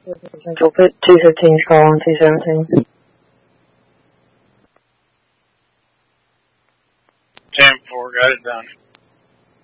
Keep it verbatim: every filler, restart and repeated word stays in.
Central put two fifteen's call on two seventeen. ten four, got it done.